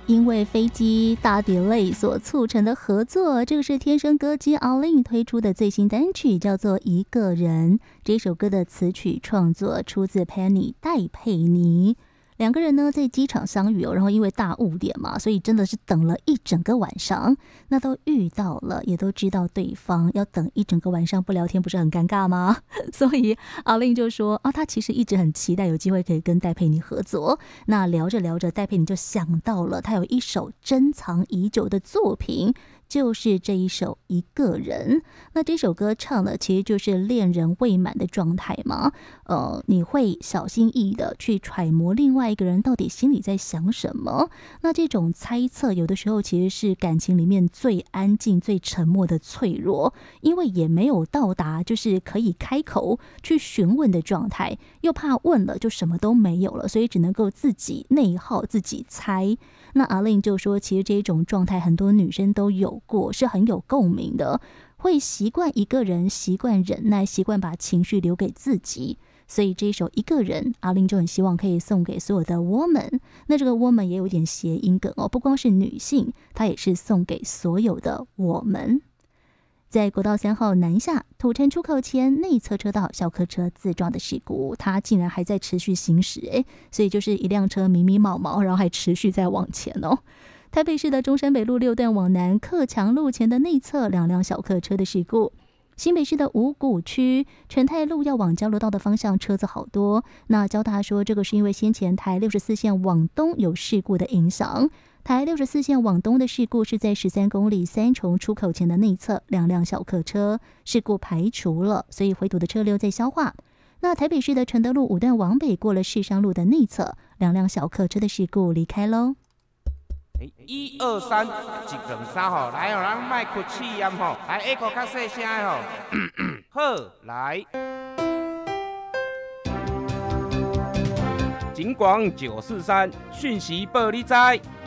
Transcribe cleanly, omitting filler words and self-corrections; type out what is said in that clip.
因为飞机大 delay 所促成的合作，这个是天生歌姬 A-Lin 推出的最新单曲，叫做《一个人》。这首歌的词曲创作出自 Penny 戴佩妮。两个人呢在机场相遇然后因为大雾点嘛，所以真的是等了一整个晚上。那都遇到了，也都知道对方要等一整个晚上不聊天，不是很尴尬吗？所以阿令就说他其实一直很期待有机会可以跟戴佩妮合作。那聊着聊着，戴佩妮就想到了他有一首珍藏已久的作品，就是这一首《一个人》。那这首歌唱的其实就是恋人未满的状态嘛。你会小心翼翼的去揣摩另外一个人到底心里在想什么。那这种猜测有的时候其实是感情里面最安静最沉默的脆弱，因为也没有到达就是可以开口去询问的状态，又怕问了就什么都没有了，所以只能够自己内耗自己猜。那阿令就说其实这种状态很多女生都有过，是很有共鸣的，会习惯一个人，习惯忍耐，习惯把情绪留给自己。所以这一首《一个人》，阿令就很希望可以送给所有的 woman。 那这个 woman 也有点谐音梗不光是女性，它也是送给所有的我们。在国道3号南下土城出口前内侧车道小客车自撞的事故，它竟然还在持续行驶所以就是一辆车迷迷毛毛，然后还持续在往前台北市的中山北路6段往南克强路前的内侧2辆小客车的事故。新北市的五股区全泰路要往交流道的方向车子好多，那交大说这个是因为先前台64线往东有事故的影响。台64线往东的事故是在13公里三重出口前的内侧2辆小客车，事故排除了，所以回堵的车流在消化。那台北市的承德路5段往北过了市商路的内侧2辆小客车的事故离开喽。 1、2、3，1、2、3吼，来哦，咱卖哭气音吼，来下个较细声的吼，好，来。警广943，讯息报你知。